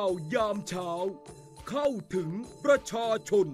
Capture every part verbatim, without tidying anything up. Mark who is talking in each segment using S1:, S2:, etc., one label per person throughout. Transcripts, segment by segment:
S1: ยามเช้าเข้าถึงประชาชน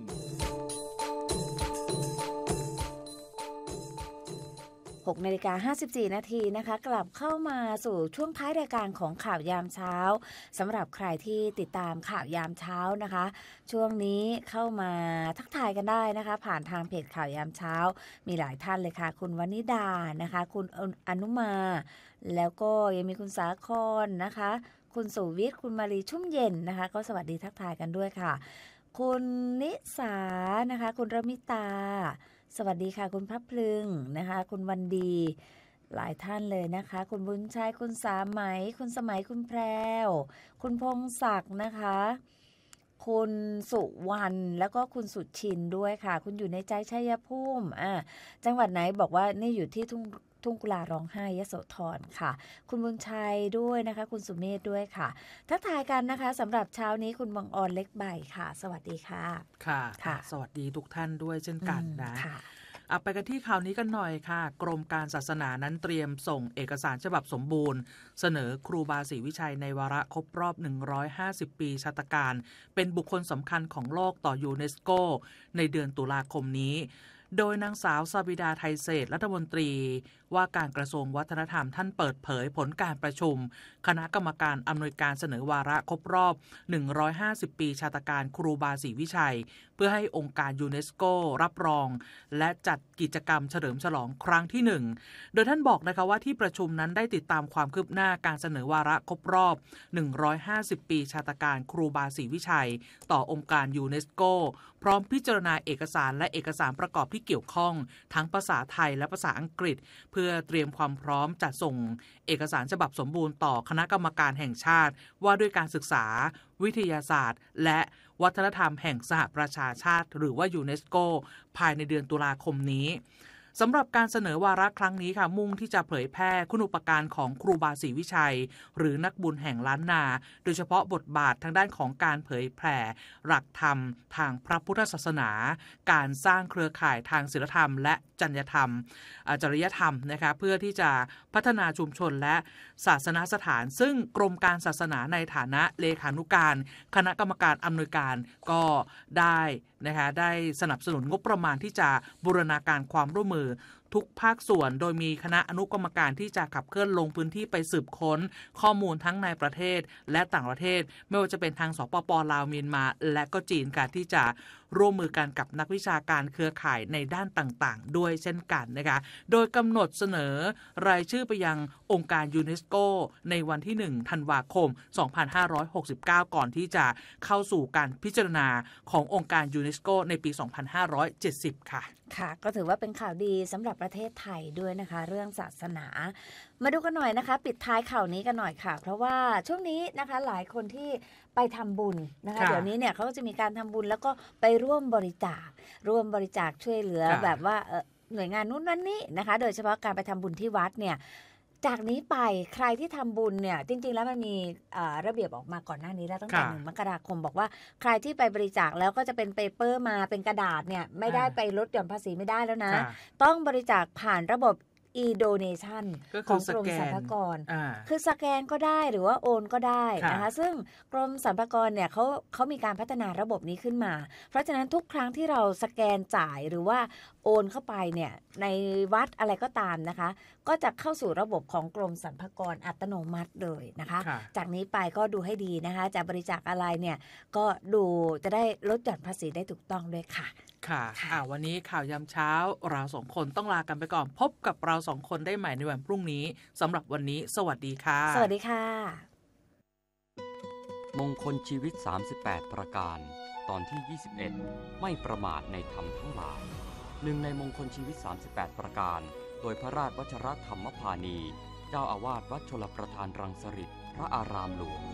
S2: หกนาฬิกาห้าสิบสี่นาทีนะคะกลับเข้ามาสู่ช่วงท้ายรายการของข่าวยามเช้าสำหรับใครที่ติดตามข่าวยามเช้านะคะช่วงนี้เข้ามาทักทายกันได้นะคะผ่านทางเพจข่าวยามเช้ามีหลายท่านเลยค่ะคุณวนิดานะคะคุณอนุมาแล้วก็ยังมีคุณสาครนะคะคุณสุวิทย์คุณมารีชุ่มเย็นนะคะก็สวัสดีทักทายกันด้วยค่ะคุณนิสานะคะคุณรมิตาสวัสดีค่ะคุณพับพลึงนะคะคุณวันดีหลายท่านเลยนะคะคุณบุญชัยคุณสาไหมคุณสมัยคุณแพรวคุณพงศักดิ์นะคะคุณสุวรรณแล้วก็คุณสุชินด้วยค่ะคุณอยู่ในใจชัยภูมิอ่าจังหวัดไหนบอกว่านี่อยู่ที่ทุ่งทุ่งกุลาร้องไห้ยโสธรค่ะคุณบุญชัยด้วยนะคะคุณสุเมธด้วยค่ะทักทายกันนะคะสำหรับเช้านี้คุณบังออนเล็กใบค่ะสวัสดีค่ะ
S3: ค่ะค่ะสวัสดีทุกท่านด้วยเช่นกันนะเอาไปกันที่ข่าวนี้กันหน่อยค่ะกรมการศาสนานั้นเตรียมส่งเอกสารฉบับสมบูรณ์เสนอครูบาศรีวิชัยในวาระครบรอบหนึ่งร้อยห้าสิบปีชาตการเป็นบุคคลสำคัญของโลกต่อยูเนสโกในเดือนตุลาคมนี้โดยนางสาวซาบิดาไทยเศรษฐ์รัฐมนตรีว่าการกระทรวงวัฒนธรรมท่านเปิดเผยผลการประชุมคณะกรรมการอำนวยการเสนอวาระครบรอบหนึ่งร้อยห้าสิบปีชาตการครูบาศรีวิชัยเพื่อให้องค์การยูเนสโกรับรองและจัดกิจกรรมเฉลิมฉลองครั้งที่หนึ่งโดยท่านบอกนะคะว่าที่ประชุมนั้นได้ติดตามความคืบหน้าการเสนอวาระครบรอบหนึ่งร้อยห้าสิบปีชาตการครูบาศรีวิชัยต่อองค์การยูเนสโกพร้อมพิจารณาเอกสารและเอกสารประกอบที่เกี่ยวข้องทั้งภาษาไทยและภาษาอังกฤษเพื่อเตรียมความพร้อมจัดส่งเอกสารฉบับสมบูรณ์ต่อคณะกรรมการแห่งชาติว่าด้วยการศึกษาวิทยาศาสตร์และวัฒนธรรมแห่งสหประชาชาติหรือว่ายูเนสโกภายในเดือนตุลาคมนี้สำหรับการเสนอวาระครั้งนี้ค่ะมุ่งที่จะเผยแพร่คุณูปการของครูบาศรีวิชัยหรือนักบุญแห่งล้านนาโดยเฉพาะบทบาททางด้านของการเผยแผ่หลักธรรมทางพระพุทธศาสนาการสร้างเครือข่ายทางศีลธรรมและจริยธรรมจริยธรรมนะคะเพื่อที่จะพัฒนาชุมชนและศาสนสถานซึ่งกรมการศาสนาในฐานะเลขานุการคณะกรรมการอำนวยการก็ได้นะคะได้สนับสนุนงบประมาณที่จะบูรณาการความร่วมมือทุกภาคส่วนโดยมีคณะอนุกรรมการที่จะขับเคลื่อนลงพื้นที่ไปสืบค้นข้อมูลทั้งในประเทศและต่างประเทศไม่ว่าจะเป็นทางสปป.ลาวเมียนมาและก็จีนค่ะที่จะร่วมมือกันกับนักวิชาการเครือข่ายในด้านต่างๆด้วยเช่นกันนะคะโดยกำหนดเสนอรายชื่อไปยังองค์การยูเนสโกในวันที่หนึ่งธันวาคมสองพันห้าร้อยหกสิบเก้าก่อนที่จะเข้าสู่การพิจารณาขององค์การยูเนสโกในปีสองพันห้าร้อยเจ็ดสิบค่ะ
S2: ค่ะก็ถือว่าเป็นข่าวดีสำหรับประเทศไทยด้วยนะคะเรื่องศาสนามาดูกันหน่อยนะคะปิดท้ายข่าวนี้กันหน่อยค่ะเพราะว่าช่วงนี้นะคะหลายคนที่ไปทำบุญนะคะเดี๋ยวนี้เนี่ยเขาก็จะมีการทำบุญแล้วก็ไปร่วมบริจาคร่วมบริจาคช่วยเหลือแบบว่าหน่วยงานนู้นนั้นนี่นะคะโดยเฉพาะการไปทำบุญที่วัดเนี่ยจากนี้ไปใครที่ทำบุญเนี่ยจริงๆแล้วมันมีระเบียบออกมาก่อนหน้านี้แล้วตั้งแต่หนึ่งมกราคมบอกว่าใครที่ไปบริจาคแล้วก็จะเป็นเปเปอร์มาเป็นกระดาษเนี่ยไม่ได้ไปลดหย่อนภาษีไม่ได้แล้วนะต้องบริจาคผ่านระบบ e-donation ของกรมสรรพากรคือสแกนก็ได้หรือว่าโอนก็ได้นะคะซึ่งกรมสรรพากรเนี่ยเขาเขามีการพัฒนาระบบนี้ขึ้นมาเพราะฉะนั้นทุกครั้งที่เราสแกนจ่ายหรือว่าโอนเข้าไปเนี่ยในวัดอะไรก็ตามนะคะก็จะเข้าสู่ระบบของกรมสรรพากรอัตโนมัติเลยนะคะจากนี้ไปก็ดูให้ดีนะคะจะบริจาคอะไรเนี่ยก็ดูจะได้ลดหย่อนภาษีได้ถูกต้องด้วยค่ะ
S3: ค่ะอ่าวันนี้ข่าวยามเช้าเราสองคนต้องลากันไปก่อนพบกับเราสองคนได้ใหม่ในวันพรุ่งนี้สำหรับวันนี้สวัสดีค่ะ
S2: สวัสดีค่ะ
S4: มงคลชีวิตสามสิบแปดประการตอนที่ยี่สิบเอ็ดไม่ประมาทในธรรมทั้งหลายหนึ่งในมงคลชีวิตสามสิบแปดประการโดยพระราชวชรธรรมพานีเจ้าอาวาสวัดชลประทานรังสฤษฎ์พระอารามหลวง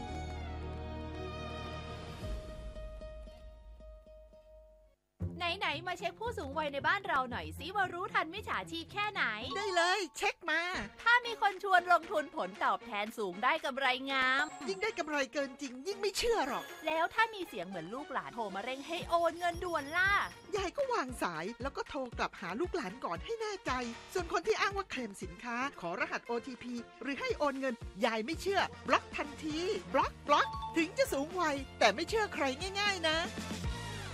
S5: ไหนๆมาเช็คผู้สูงวัยในบ้านเราหน่อยสิว่ารู้ทันมิจฉาชีพแค่ไหน
S6: ได้เลยเช็คมา
S5: ถ้ามีคนชวนลงทุนผลตอบแทนสูงได้กำไรงาม
S6: ยิ่งได้กำไรเกินจริงยิ่งไม่เชื่อหรอก
S5: แล้วถ้ามีเสียงเหมือนลูกหลานโทรมาเร่งให้โอนเงินด่วนล่ะ
S6: ยายก็วางสายแล้วก็โทรกลับหาลูกหลานก่อนให้แน่ใจส่วนคนที่อ้างว่าเคลมสินค้าขอรหัส โอ ที พี หรือให้โอนเงินยายไม่เชื่อบล็อกทันทีบล็อกบล็อกถึงจะสูงวัยแต่ไม่เชื่อใครง่ายๆนะ